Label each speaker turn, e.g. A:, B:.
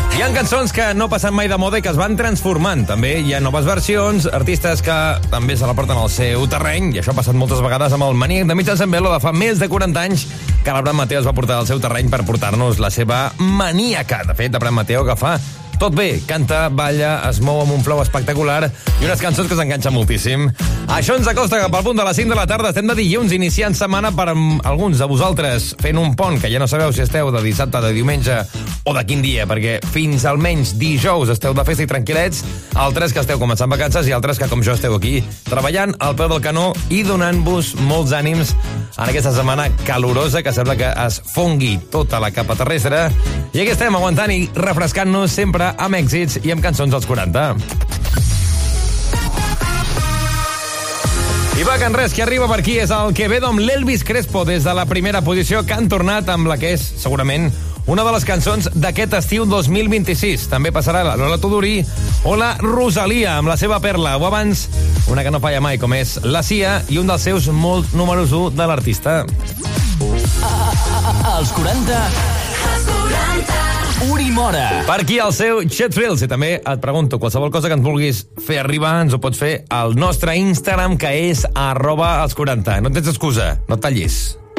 A: Hi ha cançons que no passen mai de moda i que es van transformant. També hi ha noves versions, artistes que també se la porten al seu terreny, i això ha passat moltes vegades amb el Maníac de Mitja Sant Belo de fa més de 40 anys, que l'Abraham Mateo es va portar al seu terreny per portar-nos la seva maníaca. De fet, Abraham Mateo, que fa tot bé, canta, balla, es mou amb un flow espectacular i unes cançons que s'enganxen moltíssim. Això ens acosta cap al punt de les 5 de la tarda. Estem de dilluns, iniciant setmana per alguns de vosaltres fent un pont, que ja no sabeu si esteu de dissabte, de diumenge o de quin dia, perquè fins almenys dijous esteu de festa i tranquil·lets, altres que esteu començant vacances i altres que, com jo, esteu aquí treballant al peu del canó i donant-vos molts ànims en aquesta setmana calorosa que sembla que es fongui tota la capa terrestre. I aquí estem, aguantant i refrescant-nos sempre amb èxits i amb cançons dels 40. I va, que en res, que arriba per aquí és el Quevedo amb l'Elvis Crespo des de la primera posició, que han tornat amb la que és, segurament, una de les cançons d'aquest estiu 2026. També passarà la Lola Tudori o la Rosalia amb la seva perla, o abans, una que no falla mai, com és la Sia, i un dels seus molt números 1 de l'artista.
B: Els 40... Uri Mora.
A: Per aquí el seu Chet Thrills. I també et pregunto, qualsevol cosa que ens vulguis fer arribar, ens ho pots fer al nostre Instagram, que és @els40. No tens excusa, no et tallis.